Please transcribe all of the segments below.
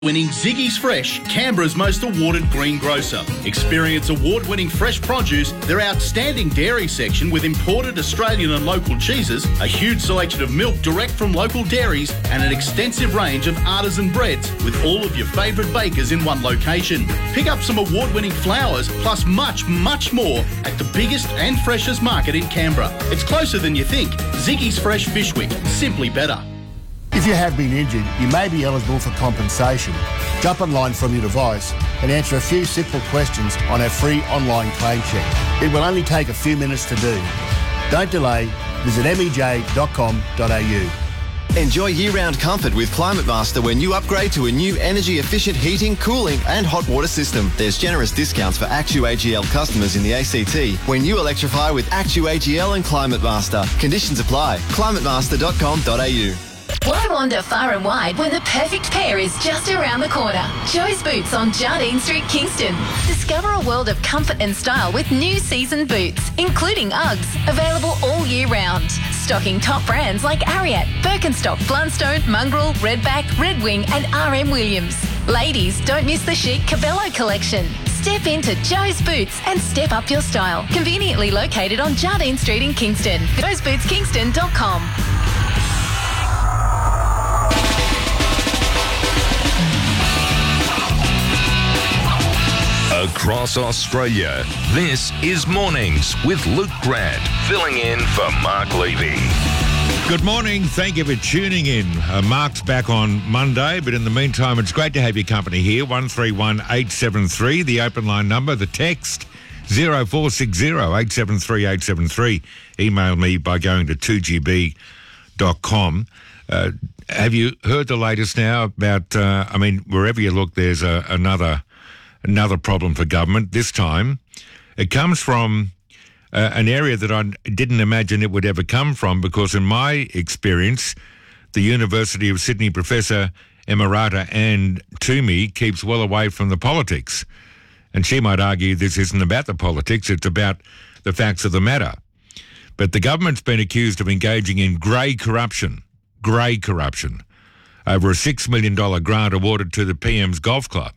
Winning Ziggy's Fresh, Canberra's most awarded greengrocer. Experience award-winning fresh produce, their outstanding dairy section with imported Australian and local cheeses, a huge selection of milk direct from local dairies, and an extensive range of artisan breads with all of your favourite bakers in one location. Pick up some award-winning flowers, plus much, much more at the biggest and freshest market in Canberra. It's closer than you think. Ziggy's Fresh Fishwick, simply better. If you have been injured, you may be eligible for compensation. Jump online from your device and answer a few simple questions on our free online claim check. It will only take a few minutes to do. Don't delay. Visit mej.com.au. Enjoy year-round comfort with Climate Master when you upgrade to a new energy-efficient heating, cooling and hot water system. There's generous discounts for ActuAGL customers in the ACT when you electrify with ActuAGL and Climate Master. Conditions apply. climatemaster.com.au. Why wander far and wide when the perfect pair is just around the corner? Joe's Boots on Jardine Street, Kingston. Discover a world of comfort and style with new season boots, including Uggs, available all year round. Stocking top brands like Ariat, Birkenstock, Blundstone, Mongrel, Redback, Red Wing and RM Williams. Ladies, don't miss the chic Cabello collection. Step into Joe's Boots and step up your style. Conveniently located on Jardine Street in Kingston. joesbootskingston.com. Across Australia, this is Mornings with Luke Grant, filling in for Mark Levy. Good morning. Thank you for tuning in. Mark's back on Monday, but in the meantime, it's great to have your company here. 131873, the open line number, the text 0460 873 873. Email me by going to 2gb.com. Have you heard the latest now about, wherever you look, there's another problem for government. This time, it comes from an area that I didn't imagine it would ever come from, because in my experience, the University of Sydney professor Emirata Anne Toomey keeps well away from the politics. And she might argue this isn't about the politics, it's about the facts of the matter. But the government's been accused of engaging in grey corruption, over a $6 million grant awarded to the PM's golf club.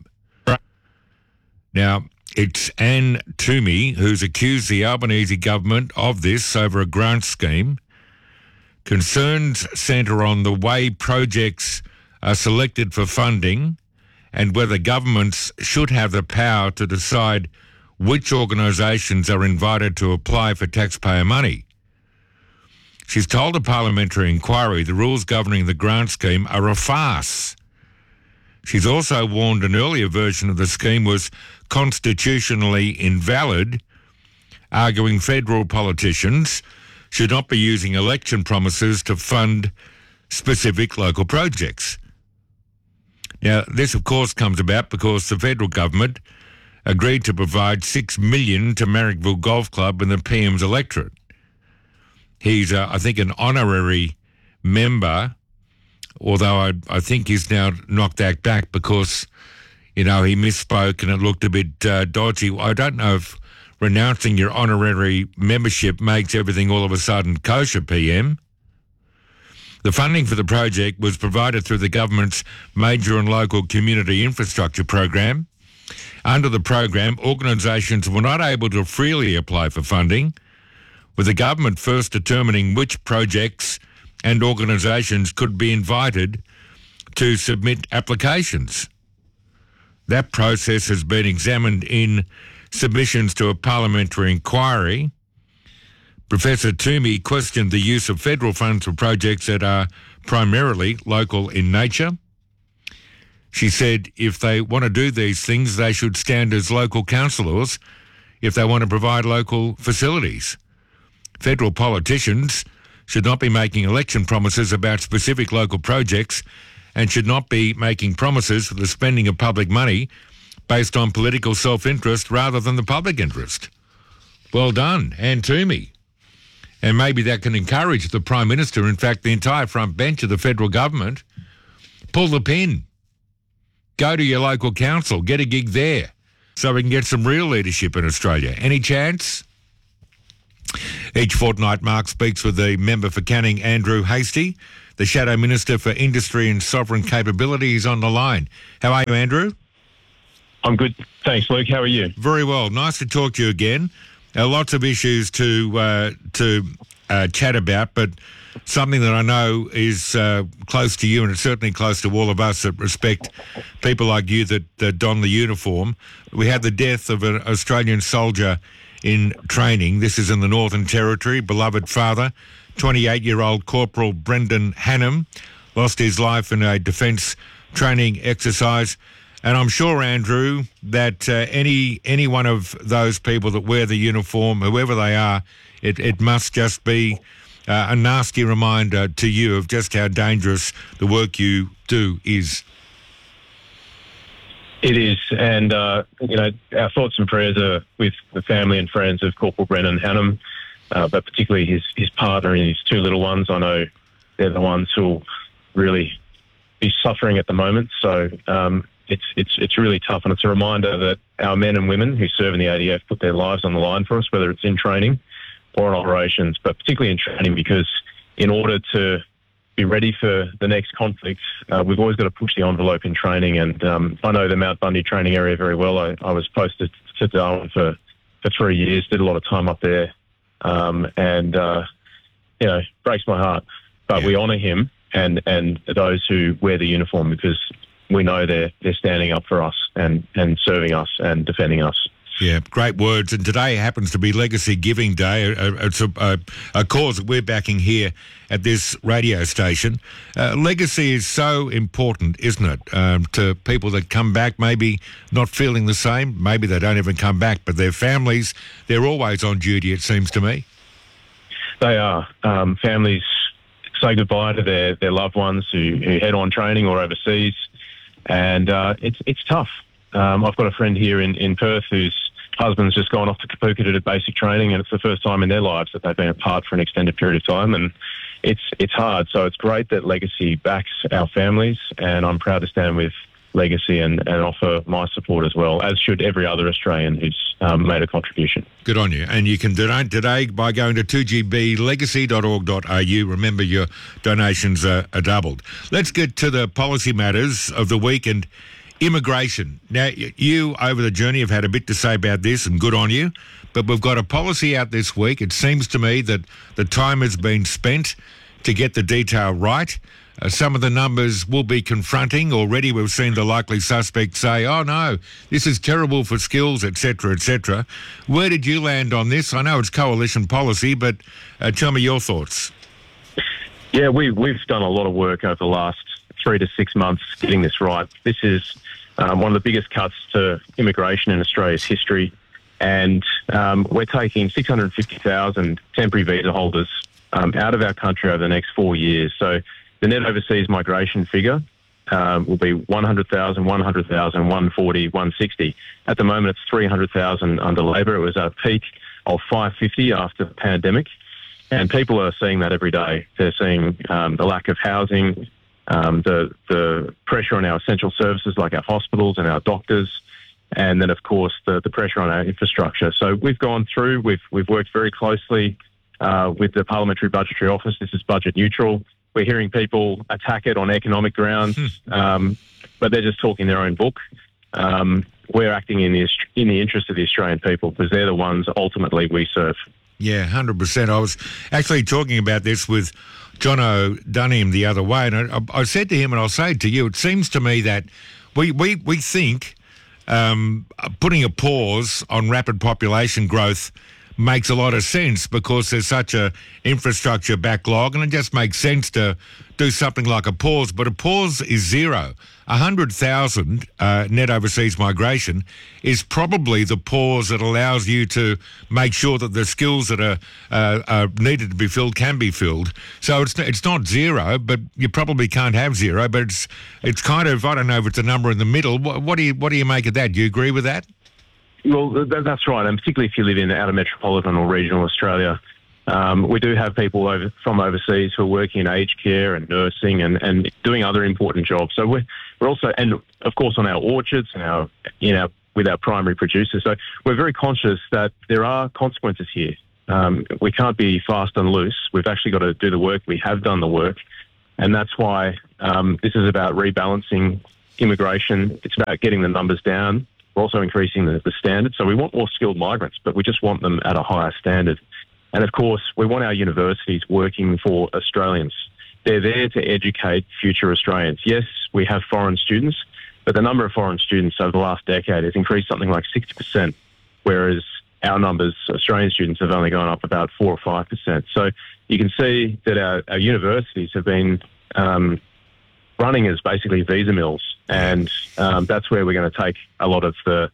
Now, it's Anne Toomey who's accused the Albanese government of this over a grant scheme. Concerns centre on the way projects are selected for funding and whether governments should have the power to decide which organisations are invited to apply for taxpayer money. She's told a parliamentary inquiry the rules governing the grant scheme are a farce. She's also warned an earlier version of the scheme was constitutionally invalid, arguing federal politicians should not be using election promises to fund specific local projects. Now, this, of course, comes about because the federal government agreed to provide $6 million to Marrickville Golf Club and the PM's electorate. He's, I think, an honorary member, although I think he's now knocked that back because, he misspoke and it looked a bit dodgy. I don't know if renouncing your honorary membership makes everything all of a sudden kosher, PM. The funding for the project was provided through the government's Major and Local Community Infrastructure Program. Under the program, organisations were not able to freely apply for funding, with the government first determining which projects and organisations could be invited to submit applications. That process has been examined in submissions to a parliamentary inquiry. Professor Toomey questioned the use of federal funds for projects that are primarily local in nature. She said if they want to do these things, they should stand as local councillors if they want to provide local facilities. Federal politicians should not be making election promises about specific local projects and should not be making promises for the spending of public money based on political self-interest rather than the public interest. Well done, Anne Toomey. And maybe that can encourage the Prime Minister, in fact, the entire front bench of the federal government, pull the pin. Go to your local council, get a gig there, so we can get some real leadership in Australia. Any chance? Each fortnight, Mark speaks with the member for Canning, Andrew Hastie. the Shadow Minister for Industry and Sovereign Capability, is on the line. How are you, Andrew? I'm good. Thanks, Luke. How are you? Very well. Nice to talk to you again. Lots of issues to chat about, but something that I know is close to you, and it's certainly close to all of us that respect people like you that don the uniform. We had the death of an Australian soldier in training. This is in the Northern Territory. Beloved father, 28-year-old Corporal Brendan Hannam, lost his life in a defence training exercise. And I'm sure, Andrew, that any one of those people that wear the uniform, whoever they are, it must just be a nasty reminder to you of just how dangerous the work you do is. It is, and our thoughts and prayers are with the family and friends of Corporal Brendan Hannam, but particularly his partner and his two little ones. I know they're the ones who'll really be suffering at the moment. So it's really tough, and it's a reminder that our men and women who serve in the ADF put their lives on the line for us, whether it's in training or in operations, but particularly in training, because in order to be ready for the next conflict, we've always got to push the envelope in training. And I know the Mount Bundy training area very well. I was posted to Darwin for 3 years, did a lot of time up there, and breaks my heart. But we honour him and those who wear the uniform, because we know they're standing up for us and serving us and defending us. Yeah, great words. And today happens to be Legacy Giving Day. It's a cause that we're backing here at this radio station. Legacy is so important, isn't it, to people that come back, maybe not feeling the same. Maybe they don't even come back, but their families, they're always on duty, it seems to me. They are. Families say goodbye to their loved ones who head on training or overseas, and it's tough. I've got a friend here in Perth whose husband's just gone off to Kapooka to do basic training, and it's the first time in their lives that they've been apart for an extended period of time, and it's hard. So it's great that Legacy backs our families, and I'm proud to stand with Legacy and offer my support as well, as should every other Australian who's made a contribution. Good on you. And you can donate today by going to 2gblegacy.org.au. Remember, your donations are doubled. Let's get to the policy matters of the week, and immigration. Now, you, over the journey, have had a bit to say about this, and good on you, but we've got a policy out this week. It seems to me that the time has been spent to get the detail right. Some of the numbers will be confronting. Already we've seen the likely suspect say, oh no, this is terrible for skills, etc., etc. Where did you land on this? I know it's coalition policy, but tell me your thoughts. Yeah, we've done a lot of work over the last 3 to 6 months getting this right. This is one of the biggest cuts to immigration in Australia's history, and we're taking 650,000 temporary visa holders out of our country over the next 4 years. So the net overseas migration figure will be 100,000, 100,000, 140, 160. At the moment, it's 300,000 under Labor. It was at a peak of 550 after the pandemic, and people are seeing that every day. They're seeing the lack of housing, the pressure on our essential services like our hospitals and our doctors, and then, of course, the pressure on our infrastructure. So we've gone through, we've worked very closely with the Parliamentary Budgetary Office. This is budget neutral. We're hearing people attack it on economic grounds, but they're just talking their own book. We're acting in the interest of the Australian people, because they're the ones ultimately we serve. Yeah, 100%. I was actually talking about this with John O'Dunham the other way, and I said to him, and I'll say it to you, it seems to me that we think putting a pause on rapid population growth makes a lot of sense, because there's such a infrastructure backlog, and it just makes sense to do something like a pause. But a pause is zero. 100,000 net overseas migration is probably the pause that allows you to make sure that the skills that are needed to be filled can be filled. So it's not zero, but you probably can't have zero. But it's kind of, I don't know if it's a number in the middle. What do you make of that? Do you agree with that? Well, that's right, and particularly if you live in outer metropolitan or regional Australia, we do have people from overseas who are working in aged care and nursing and doing other important jobs. So we're also, and of course on our orchards and with our primary producers. So we're very conscious that there are consequences here. We can't be fast and loose. We've actually got to do the work. We have done the work. And that's why this is about rebalancing immigration. It's about getting the numbers down. We're also increasing the standard. So we want more skilled migrants, but we just want them at a higher standard. And of course, we want our universities working for Australians. They're there to educate future Australians. Yes, we have foreign students, but the number of foreign students over the last decade has increased something like 60%, whereas our numbers, Australian students, have only gone up about 4 or 5%. So you can see that our universities have been running as basically visa mills, and that's where we're going to take a lot of the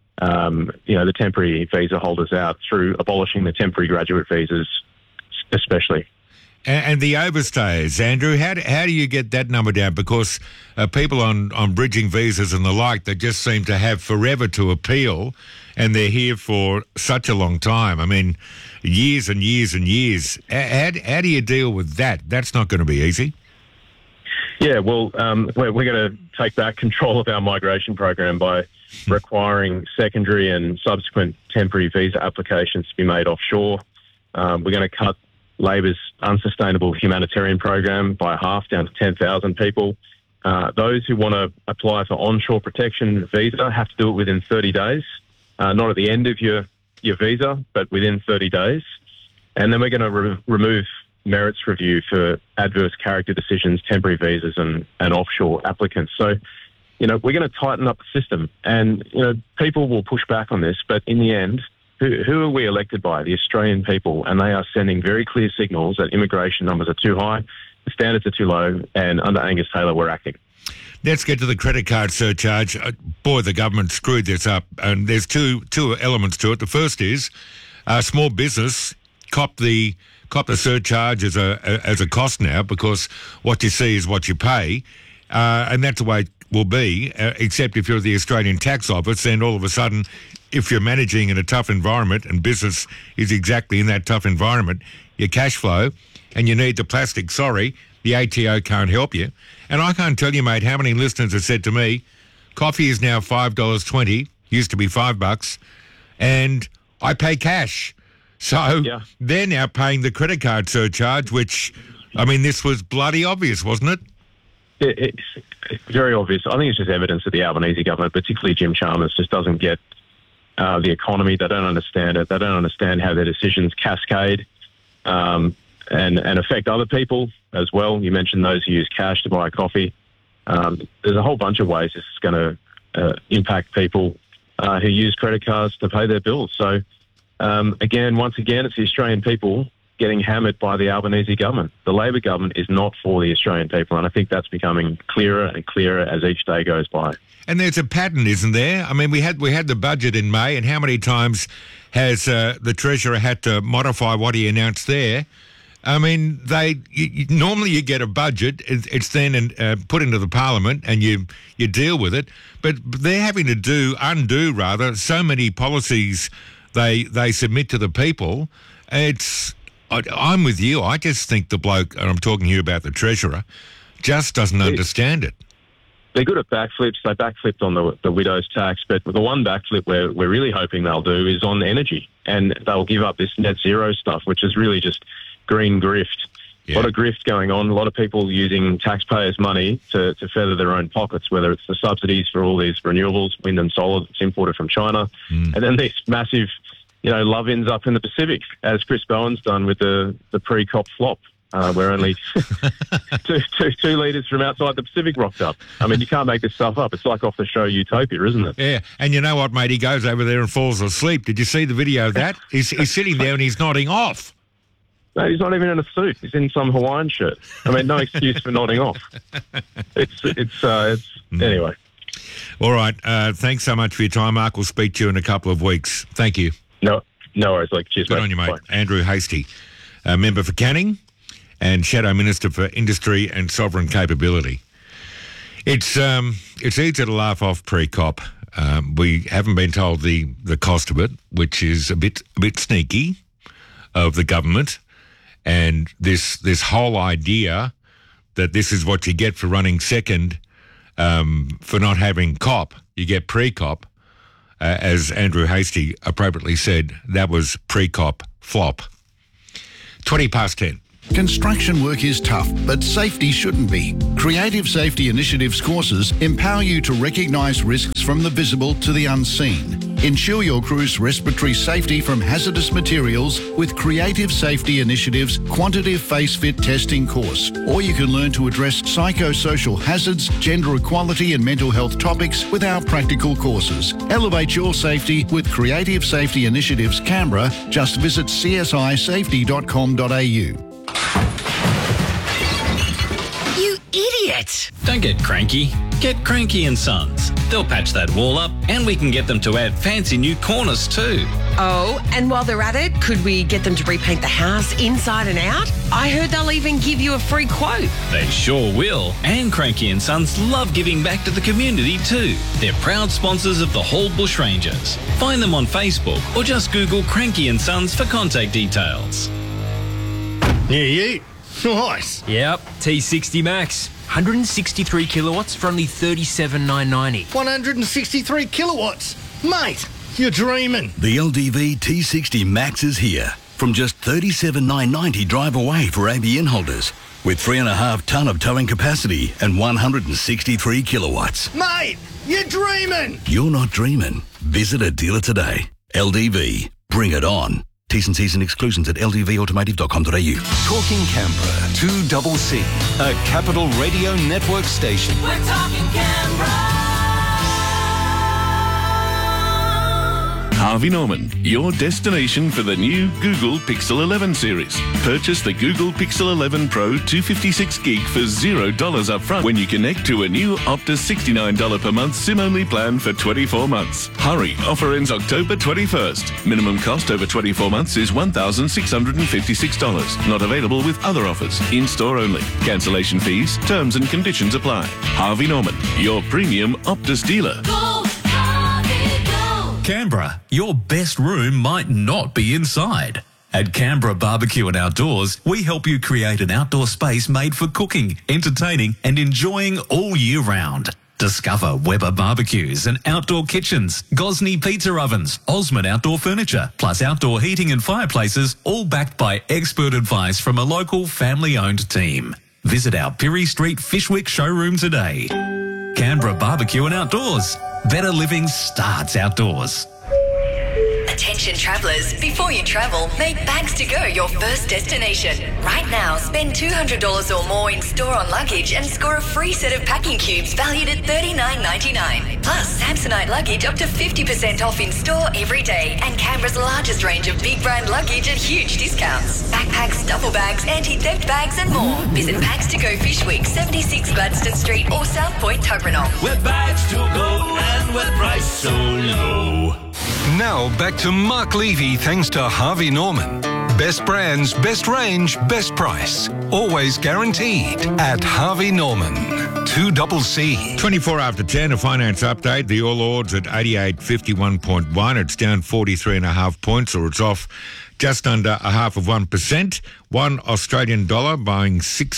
temporary visa holders out through abolishing the temporary graduate visas, especially. And the overstayers, Andrew, how do you get that number down? Because people on bridging visas and the like, they just seem to have forever to appeal, and they're here for such a long time. I mean, years and years and years. How do you deal with that? That's not going to be easy. Yeah, well, we're going to take back control of our migration program by requiring secondary and subsequent temporary visa applications to be made offshore. We're going to cut Labor's unsustainable humanitarian program by half, down to 10,000 people. Those who want to apply for onshore protection visa have to do it within 30 days, not at the end of your visa, but within 30 days. And then we're going to remove merits review for adverse character decisions, temporary visas and offshore applicants. So, we're going to tighten up the system, and, people will push back on this, but in the end, who are we elected by? The Australian people, and they are sending very clear signals that immigration numbers are too high, the standards are too low, and under Angus Taylor, we're acting. Let's get to the credit card surcharge. Boy, the government screwed this up, and there's two elements to it. The first is small business cop the surcharge as a cost now, because what you see is what you pay, and that's the way it will be, except if you're the Australian Tax Office, then all of a sudden, if you're managing in a tough environment, and business is exactly in that tough environment, your cash flow, and you need the plastic, the ATO can't help you. And I can't tell you, mate, how many listeners have said to me, coffee is now $5.20, used to be $5, and I pay cash. So They're now paying the credit card surcharge, which, this was bloody obvious, wasn't it? It's very obvious. I think it's just evidence that the Albanese government, particularly Jim Chalmers, just doesn't get the economy. They don't understand it. They don't understand how their decisions cascade and affect other people as well. You mentioned those who use cash to buy coffee. There's a whole bunch of ways this is going to impact people who use credit cards to pay their bills. So, once again, it's the Australian people getting hammered by the Albanese government. The Labor government is not for the Australian people, and I think that's becoming clearer and clearer as each day goes by. And there's a pattern, isn't there? We had the budget in May, and how many times has the Treasurer had to modify what he announced there? Normally you get a budget, it's then put into the Parliament, and you deal with it. But they're having to undo so many policies they submit to the people. I'm with you. I just think the bloke, and I'm talking here about the Treasurer, just doesn't understand it. They're good at backflips. They backflipped on the widow's tax, but the one backflip we're really hoping they'll do is on energy, and they'll give up this net zero stuff, which is really just green grift. Yeah. A lot of grift going on, a lot of people using taxpayers' money to feather their own pockets, whether it's the subsidies for all these renewables, wind and solar that's imported from China, and then these massive love-ins up in the Pacific, as Chris Bowen's done with the pre-COP flop, where only two leaders from outside the Pacific rocked up. You can't make this stuff up. It's like off the show Utopia, isn't it? Yeah, and you know what, mate? He goes over there and falls asleep. Did you see the video of that? He's sitting there and he's nodding off. No, he's not even in a suit. He's in some Hawaiian shirt. No excuse for nodding off. Anyway. All right. Thanks so much for your time, Mark. We'll speak to you in a couple of weeks. Thank you. No worries. Cheers, Good mate. on you, mate. Bye. Andrew Hastie, member for Canning and Shadow Minister for Industry and Sovereign Capability. It's easy to laugh off pre-COP. We haven't been told the cost of it, which is a bit sneaky of the government. And this whole idea that this is what you get for running second, for not having COP, you get pre-COP. As Andrew Hastie appropriately said, that was pre-COP flop. 10:20. Construction work is tough, but safety shouldn't be. Creative Safety Initiatives courses empower you to recognise risks from the visible to the unseen. Ensure your crew's respiratory safety from hazardous materials with Creative Safety Initiatives Quantitative Face Fit Testing course. Or you can learn to address psychosocial hazards, gender equality and mental health topics with our practical courses. Elevate your safety with Creative Safety Initiatives Canberra. Just visit csisafety.com.au. You idiot! Don't get cranky. Get Cranky and Sons. They'll patch that wall up and we can get them to add fancy new corners too. Oh, and while they're at it, could we get them to repaint the house inside and out? I heard they'll even give you a free quote. They sure will. And Cranky and Sons love giving back to the community too. They're proud sponsors of the Hall Bushrangers. Find them on Facebook or just Google Cranky and Sons for contact details. Yeah. Nice. Yep, T60 Max. 163 kilowatts for only $37,990. 163 kilowatts. Mate, you're dreaming. The LDV T60 Max is here. From just $37,990 drive away for ABN holders. With 3.5 tonne of towing capacity and 163 kilowatts. Mate, you're dreaming. You're not dreaming. Visit a dealer today. LDV. Bring it on. T's and C's and exclusions at ldvautomotive.com.au. Talking Canberra, 2CC, a Capital Radio Network station. We're talking Canberra. Harvey Norman, your destination for the new Google Pixel 11 series. Purchase the Google Pixel 11 Pro 256 gig for $0 up front when you connect to a new Optus $69 per month SIM-only plan for 24 months. Hurry, offer ends October 21st. Minimum cost over 24 months is $1,656. Not available with other offers. In-store only. Cancellation fees, terms and conditions apply. Harvey Norman, your premium Optus dealer. Canberra, your best room might not be inside. At Canberra Barbecue and Outdoors, we help you create an outdoor space made for cooking, entertaining and enjoying all year round. Discover Weber barbecues and outdoor kitchens, Gosney pizza ovens, Osmond outdoor furniture, plus outdoor heating and fireplaces, all backed by expert advice from a local family-owned team. Visit our Pirie Street Fishwick showroom today. Canberra Barbecue and Outdoors. Better living starts outdoors. Attention travellers, before you travel, make Bags to Go your first destination. Right now, spend $200 or more in store on luggage and score a free set of packing cubes valued at $39.99. Plus, Samsonite luggage up to 50% off in store every day and Canberra's largest range of big brand luggage at huge discounts. Backpacks, duffel bags, anti-theft bags and more. Visit Bags to Go Fishwick, 76 Gladstone Street or South Point Tuggeranong. Where bags to go and where price so low. Now back to Mark Levy thanks to Harvey Norman. Best brands, best range, best price. Always guaranteed at Harvey Norman. 2CC. 24 after 10, a finance update. The All Ords at 88.51.1. It's down 43.5 points, or it's off just under 0.5%. One Australian dollar buying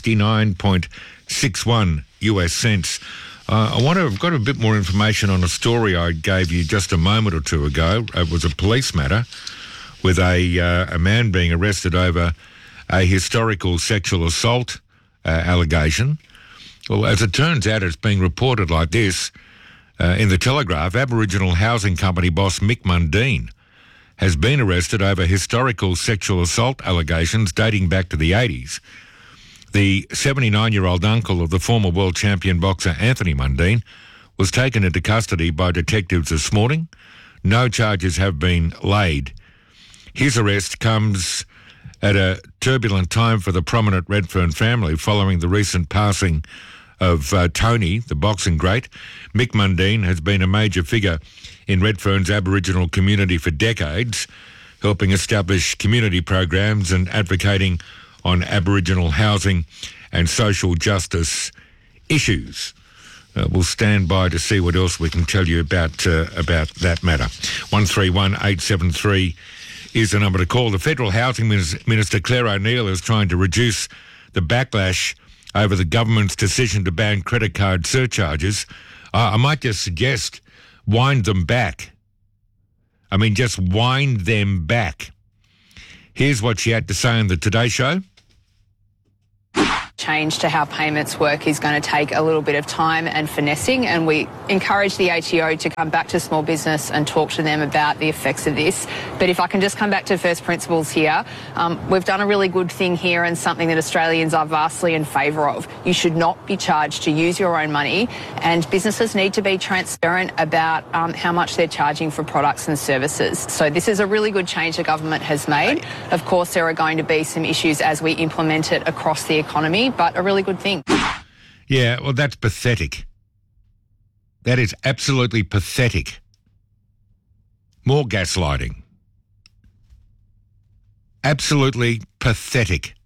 69.61 US cents. I've got a bit more information on a story I gave you just a moment or two ago. It was a police matter with a man being arrested over a historical sexual assault allegation. Well, as it turns out, it's being reported like this. In the Telegraph, Aboriginal housing company boss Mick Mundine has been arrested over historical sexual assault allegations dating back to the 80s. The 79-year-old uncle of the former world champion boxer Anthony Mundine was taken into custody by detectives this morning. No charges have been laid. His arrest comes at a turbulent time for the prominent Redfern family following the recent passing of Tony, the boxing great. Mick Mundine has been a major figure in Redfern's Aboriginal community for decades, helping establish community programs and advocating on Aboriginal housing and social justice issues. We'll stand by to see what else we can tell you about that matter. 131873 is the number to call. The Federal Housing Minister Claire O'Neil is trying to reduce the backlash over the government's decision to ban credit card surcharges. I might just suggest wind them back. I mean, just wind them back. Here's what she had to say on the Today Show. change to how payments work is going to take a little bit of time and finessing, and we encourage the ATO to come back to small business and talk to them about the effects of this. But if I can just come back to first principles here, we've done a really good thing here and something that Australians are vastly in favour of. You should not be charged to use your own money, and businesses need to be transparent about how much they're charging for products and services. So this is a really good change the government has made. Of course, there are going to be some issues as we implement it across the economy, but a really good thing. Yeah, well, that's pathetic. That is absolutely pathetic. More gaslighting. Absolutely pathetic.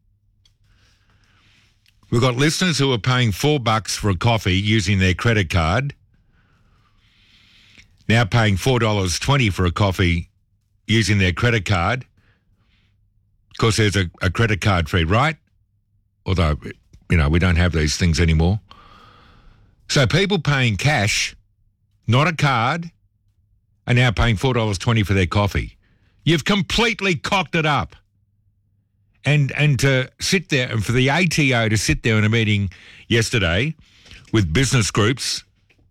We've got listeners who are paying $4 for a coffee using their credit card, now paying $4.20 for a coffee using their credit card. Of course, there's a credit card fee, right? Although, we don't have these things anymore. So people paying cash, not a card, are now paying $4.20 for their coffee. You've completely cocked it up. And to sit there, and for the ATO to sit there in a meeting yesterday with business groups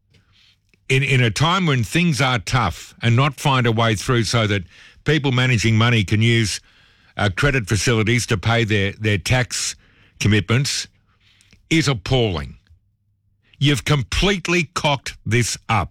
in a time when things are tough and not find a way through so that people managing money can use credit facilities to pay their tax commitments is appalling. You've completely cocked this up.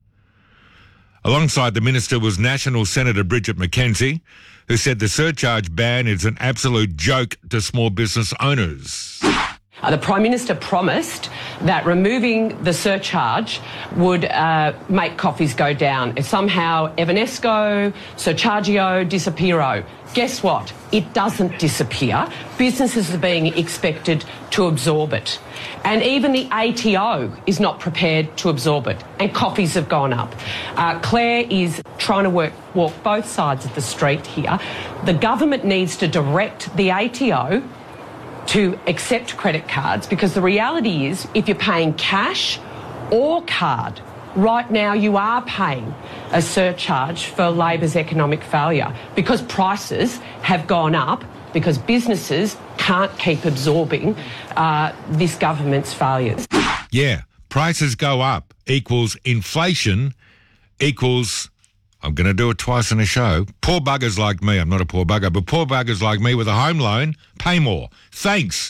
Alongside the minister was National Senator Bridget McKenzie, who said the surcharge ban is an absolute joke to small business owners. The Prime Minister promised that removing the surcharge would make coffees go down. Somehow Evanesco, Surchargio, Disappearo. Guess what? It doesn't disappear. Businesses are being expected to absorb it. And even the ATO is not prepared to absorb it. And coffees have gone up. Claire is trying to walk both sides of the street here. The government needs to direct the ATO to accept credit cards, because the reality is if you're paying cash or card, right now you are paying a surcharge for Labor's economic failure because prices have gone up, because businesses can't keep absorbing this government's failures. Yeah, prices go up equals inflation equals, I'm going to do it twice in a show, poor buggers like me, I'm not a poor bugger, but poor buggers like me with a home loan pay more. Thanks.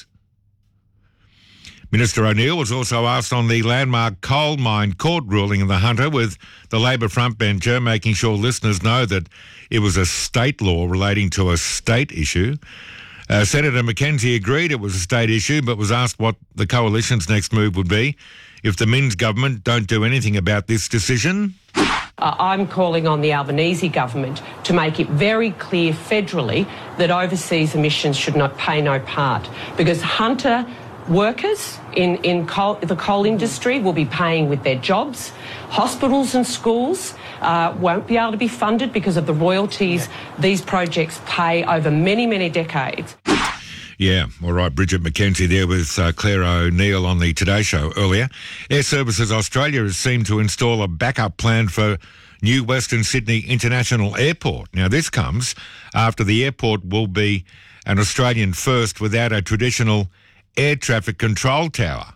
Minister O'Neill was also asked on the landmark coal mine court ruling in the Hunter, with the Labor frontbencher making sure listeners know that it was a state law relating to a state issue. Senator McKenzie agreed it was a state issue, but was asked what the coalition's next move would be if the Minns government don't do anything about this decision. I'm calling on the Albanese government to make it very clear federally that overseas emissions should not pay no part, because Hunter workers in the coal industry will be paying with their jobs. Hospitals and schools won't be able to be funded because of the royalties these projects pay over many, many decades. Yeah, all right, Bridget McKenzie there with Claire O'Neill on the Today Show earlier. Air Services Australia has seemed to install a backup plan for New Western Sydney International Airport. Now, this comes after the airport will be an Australian first without a traditional air traffic control tower.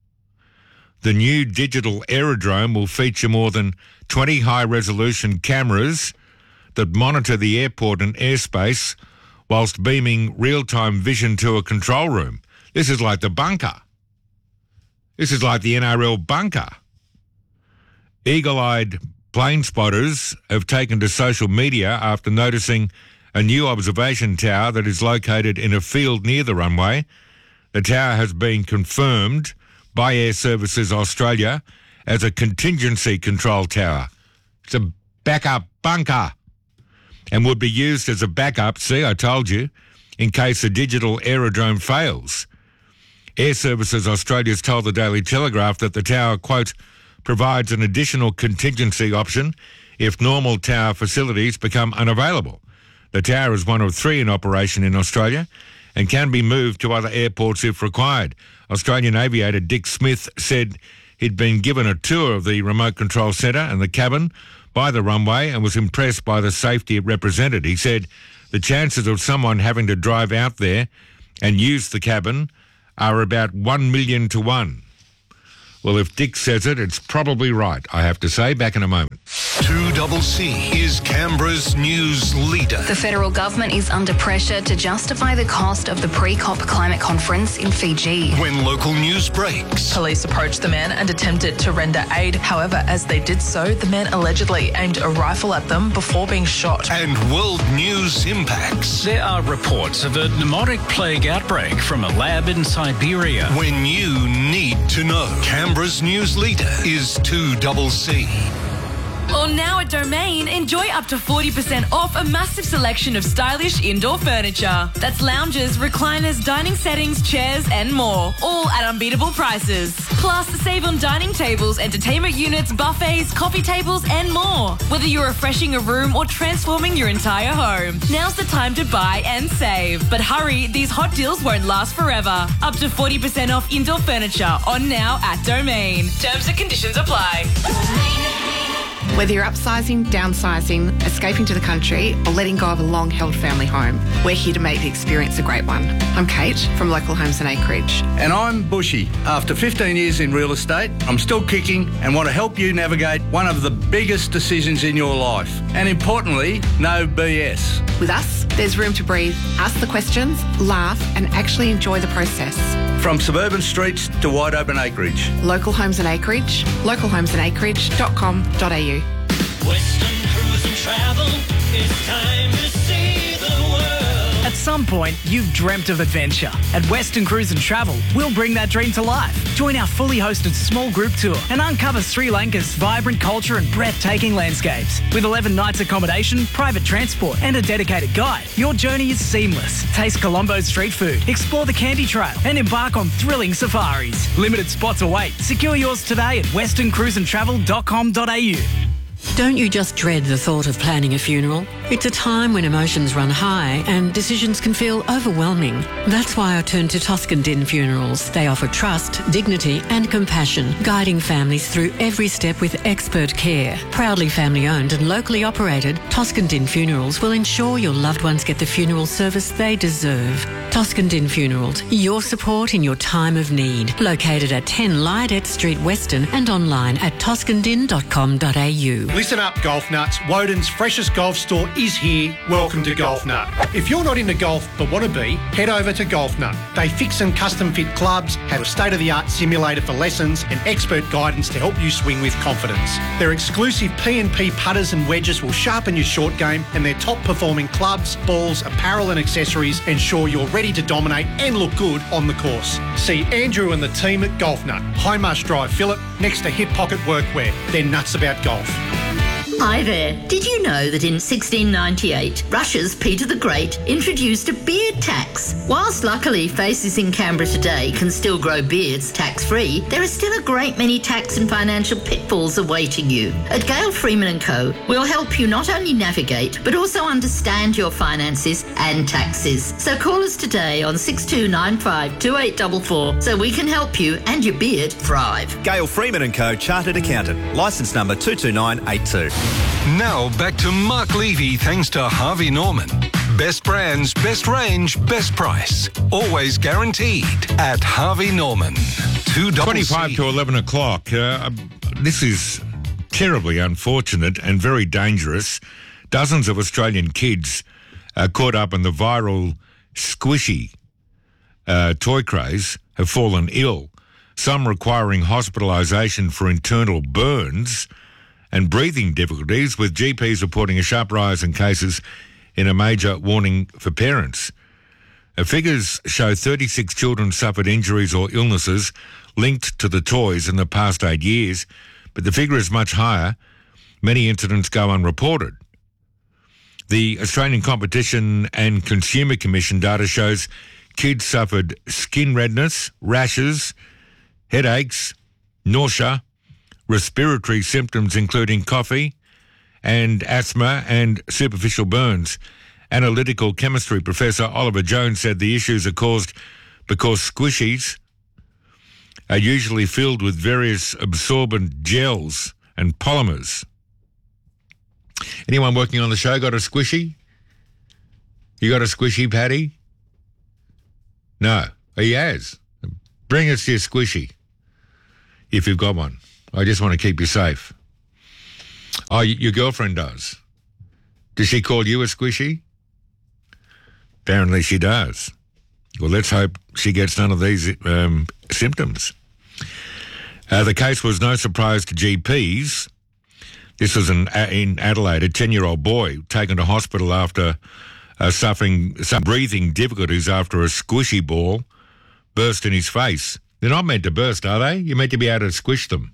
The new digital aerodrome will feature more than 20 high-resolution cameras that monitor the airport and airspace whilst beaming real-time vision to a control room. This is like the bunker. This is like the NRL bunker. Eagle-eyed plane spotters have taken to social media after noticing a new observation tower that is located in a field near the runway. The tower has been confirmed by Air Services Australia as a contingency control tower. It's a backup bunker and would be used as a backup, see, I told you, in case the digital aerodrome fails. Air Services Australia has told the Daily Telegraph that the tower, quote, provides an additional contingency option if normal tower facilities become unavailable. The tower is one of 3 in operation in Australia and can be moved to other airports if required. Australian aviator Dick Smith said he'd been given a tour of the remote control centre and the cabin by the runway and was impressed by the safety it represented. He said the chances of someone having to drive out there and use the cabin are about 1 million to 1. Well, if Dick says it, it's probably right, I have to say. Back in a moment. 2CC is Canberra's news leader. The federal government is under pressure to justify the cost of the pre-COP climate conference in Fiji. When local news breaks. Police approached the men and attempted to render aid. However, as they did so, the men allegedly aimed a rifle at them before being shot. And world news impacts. There are reports of a pneumotic plague outbreak from a lab in Siberia. When you need to know. Canberra's news leader is 2CC. Or now at Domain, enjoy up to 40% off a massive selection of stylish indoor furniture. That's lounges, recliners, dining settings, chairs and more, all at unbeatable prices. Plus, save on dining tables, entertainment units, buffets, coffee tables and more. Whether you're refreshing a room or transforming your entire home, now's the time to buy and save. But hurry, these hot deals won't last forever. Up to 40% off indoor furniture on now at Domain. Terms and conditions apply. Whether you're upsizing, downsizing, escaping to the country, or letting go of a long-held family home, we're here to make the experience a great one. I'm Kate from Local Homes and Acreage. And I'm Bushy. After 15 years in real estate, I'm still kicking and want to help you navigate one of the biggest decisions in your life. And importantly, no BS. With us, there's room to breathe, ask the questions, laugh, and actually enjoy the process. From suburban streets to wide open acreage. Local Homes and Acreage, localhomesandacreage.com.au. Western Cruise and Travel, it's time to see the world. At some point, you've dreamt of adventure. At Western Cruise and Travel, we'll bring that dream to life. Join our fully hosted small group tour and uncover Sri Lanka's vibrant culture and breathtaking landscapes. With 11 nights accommodation, private transport and a dedicated guide, your journey is seamless. Taste Colombo's street food, explore the Candy Trail and embark on thrilling safaris. Limited spots await. Secure yours today at westerncruiseandtravel.com.au. Don't you just dread the thought of planning a funeral? It's a time when emotions run high and decisions can feel overwhelming. That's why I turned to Toscan Din Funerals. They offer trust, dignity and compassion, guiding families through every step with expert care. Proudly family-owned and locally operated, Toscan Din Funerals will ensure your loved ones get the funeral service they deserve. Toscan Din Funerals, your support in your time of need. Located at 10 Lydet Street, Western and online at toscandin.com.au. Listen up, Golf Nuts. Woden's freshest golf store is here. Welcome to Golf Nut. If you're not into golf but want to be, head over to Golf Nut. They fix and custom fit clubs, have a state-of-the-art simulator for lessons and expert guidance to help you swing with confidence. Their exclusive P&P putters and wedges will sharpen your short game, and their top-performing clubs, balls, apparel and accessories ensure you're ready to dominate and look good on the course. See Andrew and the team at Golf Nut, Highmarsh Drive, Phillip, next to Hip Pocket Workwear. They're nuts about golf. Hi there. Did you know that in 1698, Russia's Peter the Great introduced a beard tax? Whilst luckily faces in Canberra today can still grow beards tax-free, there are still a great many tax and financial pitfalls awaiting you. At Gale Freeman & Co, we'll help you not only navigate, but also understand your finances and taxes. So call us today on 6295 2844 so we can help you and your beard thrive. Gale Freeman & Co, Chartered Accountant, licence number 22982. Now back to Mark Levy thanks to Harvey Norman. Best brands, best range, best price. Always guaranteed at Harvey Norman. 25 to 11 o'clock. This is terribly unfortunate and very dangerous. Dozens of Australian kids caught up in the viral squishy toy craze have fallen ill, some requiring hospitalisation for internal burns and breathing difficulties, with GPs reporting a sharp rise in cases in a major warning for parents. Figures show 36 children suffered injuries or illnesses linked to the toys in the past 8 years, but the figure is much higher. Many incidents go unreported. The Australian Competition and Consumer Commission data shows kids suffered skin redness, rashes, headaches, nausea, respiratory symptoms including cough and asthma and superficial burns. Analytical chemistry professor Oliver Jones said the issues are caused because squishies are usually filled with various absorbent gels and polymers. Anyone working on the show got a squishy? You got a squishy, Paddy? No, he has. Bring us your squishy, if you've got one. I just want to keep you safe. Oh, your girlfriend does. Does she call you a squishy? Apparently she does. Well, let's hope she gets none of these symptoms. The case was no surprise to GPs. This was in Adelaide, a 10-year-old boy taken to hospital after suffering some breathing difficulties after a squishy ball burst in his face. They're not meant to burst, are they? You're meant to be able to squish them.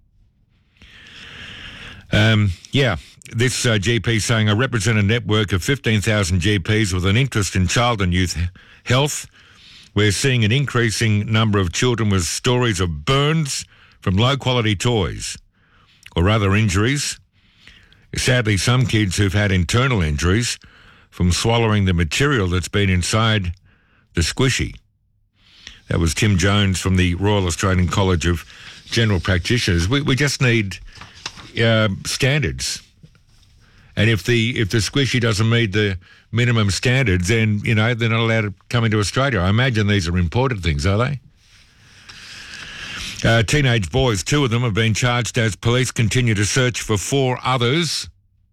This GP saying I represent a network of 15,000 GPs with an interest in child and youth health. We're seeing an increasing number of children with stories of burns from low-quality toys or other injuries. Sadly, some kids who've had internal injuries from swallowing the material that's been inside the squishy. That was Tim Jones from the Royal Australian College of General Practitioners. We just need standards. And if the squishy doesn't meet the minimum standards, then, they're not allowed to come into Australia. I imagine these are imported things, are they? Teenage boys, 2 of them have been charged as police continue to search for 4 others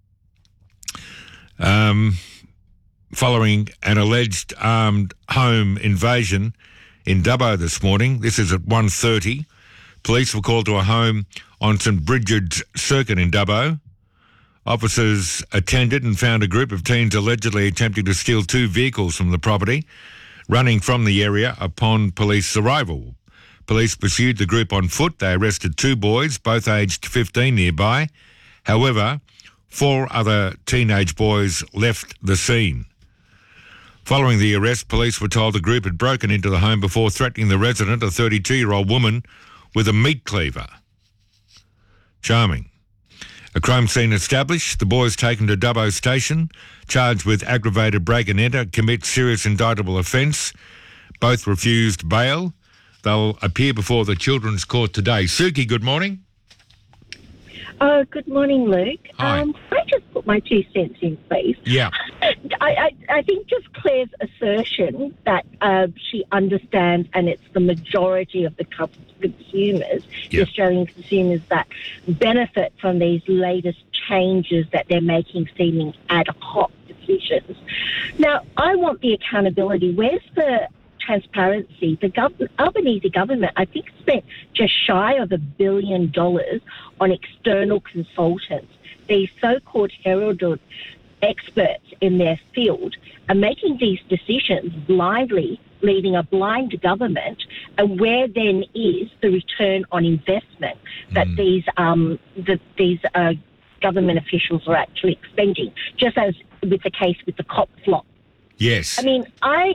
following an alleged armed home invasion in Dubbo this morning. This is at 1:30. Police were called to a home on St Bridget's Circuit in Dubbo. Officers attended and found a group of teens allegedly attempting to steal 2 vehicles from the property, running from the area upon police arrival. Police pursued the group on foot. They arrested 2 boys, both aged 15 nearby. However, 4 other teenage boys left the scene. Following the arrest, police were told the group had broken into the home before threatening the resident, a 32-year-old woman, with a meat cleaver. Charming. A crime scene established. The boys taken to Dubbo Station, charged with aggravated break and enter, commit serious indictable offence. Both refused bail. They'll appear before the Children's Court today. Suki, good morning. Oh, good morning, Luke. Hi. Can I just put my 2 cents in, please? Yeah. I think just Claire's assertion that she understands, and it's the majority of the consumers, the Australian consumers, that benefit from these latest changes that they're making seeming ad hoc decisions. Now, I want the accountability. Where's the transparency? The Albanese government, I think, spent just shy of $1 billion on external consultants. These so-called heralded experts in their field are making these decisions blindly, leading a blind government, and where then is the return on investment that these government officials are actually expending, just as with the case with the cop flop. Yes. I mean, I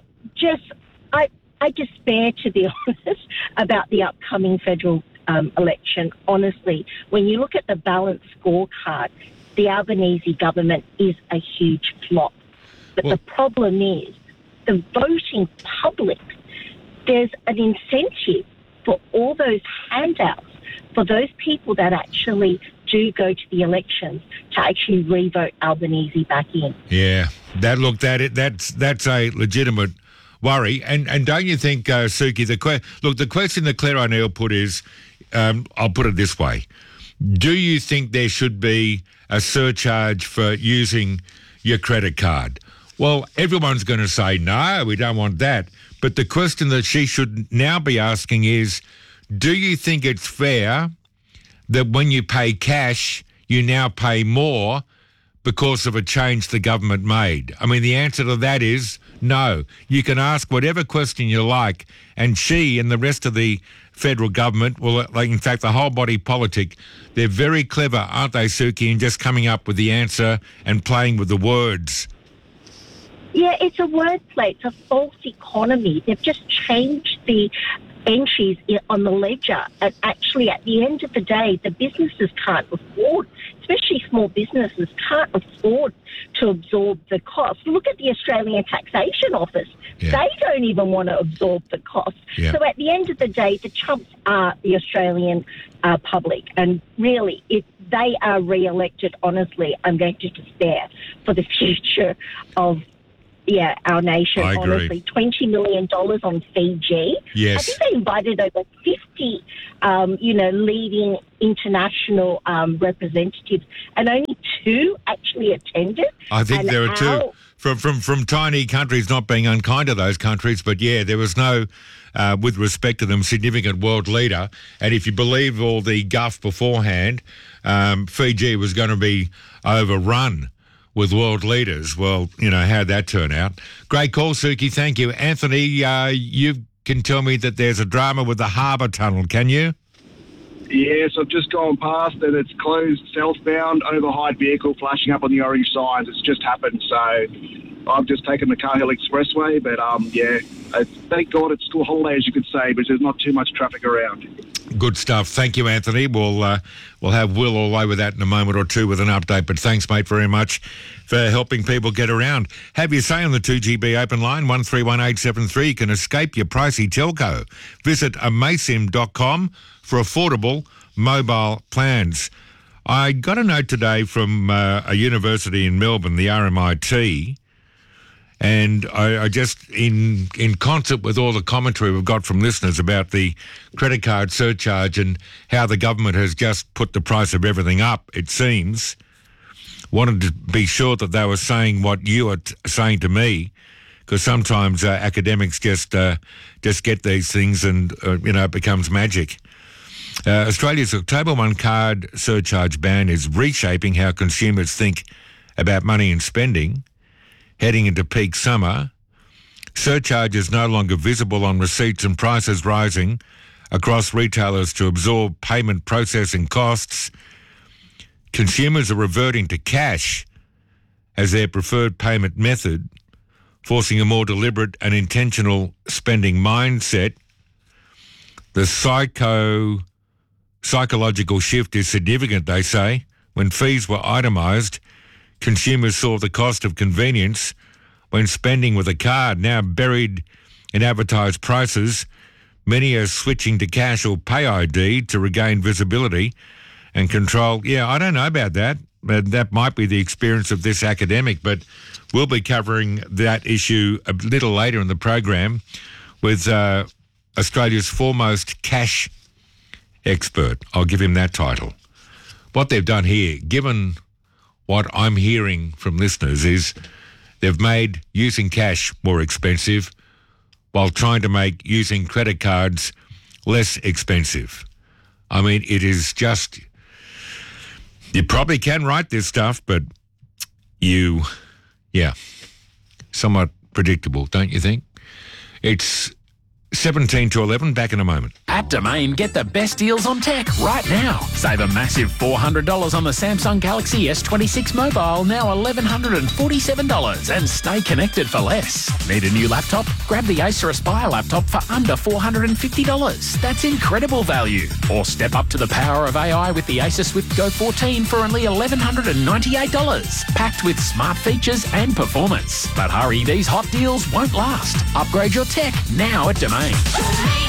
despair, to be honest, about the upcoming federal election. Honestly, when you look at the balanced scorecard, the Albanese government is a huge flop. But the problem is the voting public. There's an incentive for all those handouts for those people that actually do go to the elections to actually re-vote Albanese back in. Yeah, that's a legitimate worry. And don't you think, Suki, the question that Claire O'Neill put is, I'll put it this way, do you think there should be a surcharge for using your credit card? Well, everyone's going to say, no, we don't want that. But the question that she should now be asking is, do you think it's fair that when you pay cash, you now pay more because of a change the government made? I mean, the answer to that is no. You can ask whatever question you like, and she and the rest of the federal government, well, like, in fact, the whole body politic, they're very clever, aren't they, Suki, in just coming up with the answer and playing with the words. Yeah, it's a wordplay. It's a false economy. They've just changed the entries on the ledger, and actually at the end of the day the businesses can't afford, especially small businesses, can't afford to absorb the cost. Look at the Australian Taxation Office. They don't even want to absorb the cost. So at the end of the day, the chumps are the Australian public, and really if they are re-elected, honestly, I'm going to despair for the future of our nation, I agree. honestly. $20 million on Fiji. Yes. I think they invited over 50, leading international representatives, and only 2 actually attended. I think And there are 2 from tiny countries, not being unkind to those countries, but yeah, there was no, with respect to them, significant world leader. And if you believe all the guff beforehand, Fiji was going to be overrun with world leaders. Well, how'd that turn out? Great call, Suki. Thank you. Anthony, you can tell me that there's a drama with the Harbour Tunnel, can you? Yes, I've just gone past and it's closed southbound, overheight vehicle flashing up on the orange signs. It's just happened, so I've just taken the Cahill Expressway, but thank God it's school holiday, as you could say, but there's not too much traffic around. Good stuff. Thank you, Anthony. We'll have Will all over that in a moment or two with an update, but thanks, mate, very much for helping people get around. Have your say on the 2GB open line, 131873. You can escape your pricey telco. Visit amaysim.com for affordable mobile plans. I got a note today from a university in Melbourne, the RMIT, and I just, in concert with all the commentary we've got from listeners about the credit card surcharge and how the government has just put the price of everything up, it seems, wanted to be sure that they were saying what you are saying to me, because sometimes academics just get these things and, it becomes magic. Australia's October 1 card surcharge ban is reshaping how consumers think about money and spending. Heading into peak summer, surcharge is no longer visible on receipts and prices rising across retailers to absorb payment processing costs. Consumers are reverting to cash as their preferred payment method, forcing a more deliberate and intentional spending mindset. The psychological shift is significant, they say. When fees were itemised, consumers saw the cost of convenience when spending with a card. Now buried in advertised prices, many are switching to cash or pay ID to regain visibility and control. Yeah, I don't know about that. That might be the experience of this academic, but we'll be covering that issue a little later in the program with Australia's foremost cash expert. I'll give him that title. What they've done here, given what I'm hearing from listeners, is they've made using cash more expensive while trying to make using credit cards less expensive. I mean, it is just, you probably can write this stuff, but somewhat predictable, don't you think? It's 17 to 11, back in a moment. At Domain, get the best deals on tech right now. Save a massive $400 on the Samsung Galaxy S26 mobile, now $1,147, and stay connected for less. Need a new laptop? Grab the Acer Aspire laptop for under $450. That's incredible value. Or step up to the power of AI with the Acer Swift Go 14 for only $1,198. Packed with smart features and performance. But hurry, these hot deals won't last. Upgrade your tech now at Domain.